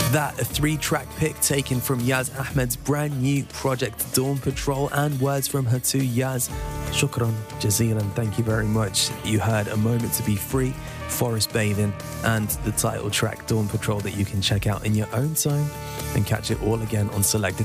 That a 3-track pick taken from Yaz Ahmed's brand new project Dawn Patrol, and words from her too, Yaz. Shukran jazeelan, thank you very much. You heard A Moment to Be Free, Forest Bathing, and the title track Dawn Patrol that you can check out in your own time and catch it all again on Selected